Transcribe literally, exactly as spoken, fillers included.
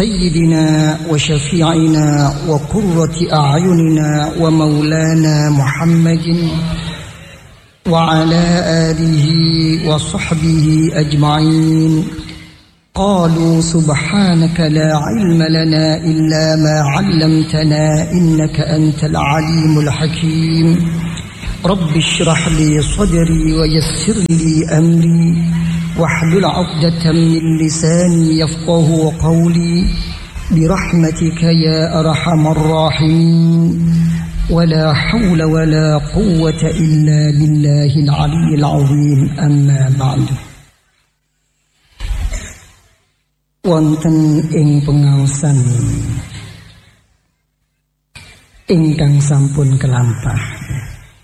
سيدنا وشفيعنا وقرة أعيننا ومولانا محمد وعلى آله وصحبه أجمعين. قالوا سبحانك لا علم لنا إلا ما علمتنا إنك أنت العليم الحكيم. رب اشرح لي صدري ويسر لي أمري واحلل عقدة من لساني يفقه قولي برحمتك يا أرحم الراحمين. ولا حول ولا قوة إلا بالله العلي العظيم. أما بعد. Wonten ing pengaosan ingkang sampun kelampah